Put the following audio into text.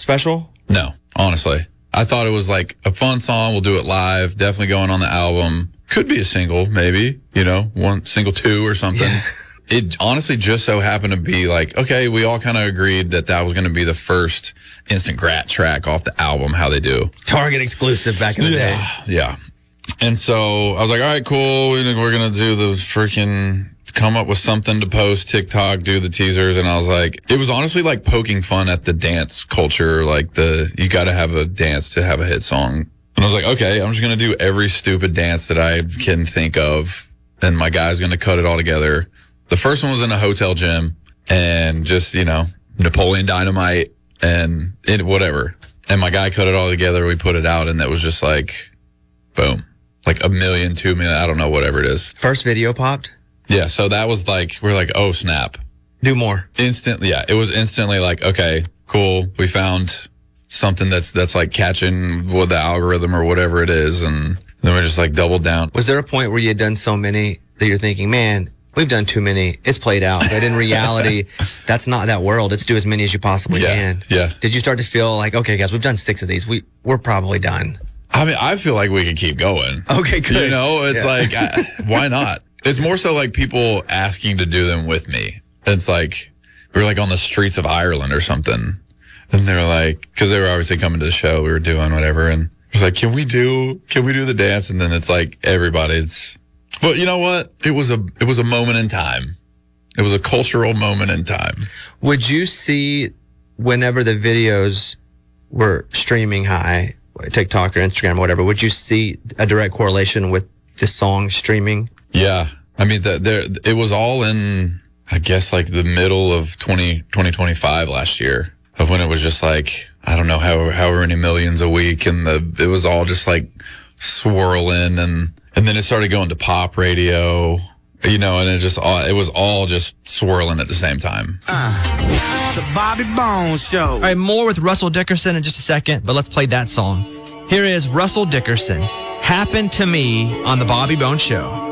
special? No, honestly. I thought it was like a fun song. We'll do it live. Definitely going on the album. Could be a single, maybe, one single 2 or something. Yeah. It honestly just so happened to be like, okay, we all kind of agreed that was going to be the first Instant Grat track off the album, how they do. Target exclusive back in the day. Yeah. And so I was like, all right, cool. We're going to do the freaking come up with something to post, TikTok, do the teasers. And I was like, it was honestly like poking fun at the dance culture. Like you got to have a dance to have a hit song. And I was like, okay, I'm just going to do every stupid dance that I can think of. And my guy's going to cut it all together. The first one was in a hotel gym and just, Napoleon Dynamite and whatever. And my guy cut it all together. We put it out and that was just like, boom, like 1 million, 2 million, I don't know, whatever it is. First video popped? Yeah. So that was like, we're like, oh, snap. Do more. Instantly. Yeah. It was instantly like, okay, cool. We found something that's like catching with the algorithm or whatever it is. And then we just like doubled down. Was there a point where you had done so many that you're thinking, man, we've done too many. It's played out. But in reality, that's not that world. Let's do as many as you possibly can. Yeah. Did you start to feel like, okay, guys, we've done 6 of these. We're probably done. I mean, I feel like we could keep going. Okay, good. It's like, why not? It's more so like people asking to do them with me. It's like, we were like on the streets of Ireland or something. And they were like, because they were obviously coming to the show. We were doing whatever. And it was like, can we do the dance? And then it's like, but you know what? It was a moment in time. It was a cultural moment in time. Would you see whenever the videos were streaming high, TikTok or Instagram or whatever, would you see a direct correlation with the song streaming? Yeah. I mean, it was all in, I guess, like the middle of 2025 last year of when it was just like, I don't know, however many millions a week. And it was all just like swirling and then it started going to pop radio, and it was all just swirling at the same time. The Bobby Bones Show. All right, more with Russell Dickerson in just a second, but let's play that song. Here is Russell Dickerson, Happened to Me on the Bobby Bones Show.